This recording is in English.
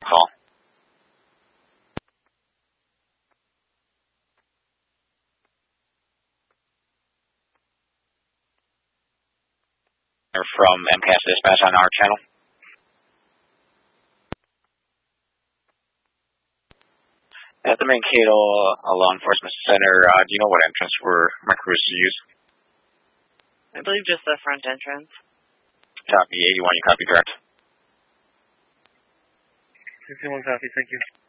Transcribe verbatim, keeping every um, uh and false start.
call. From M C A S Dispatch on our channel. At the Mankato uh, Law Enforcement Center, uh, do you know what entrance were my crews to use? I believe just the front entrance. Copy, eighty-one, you copy correct? fifty-one copy, thank you.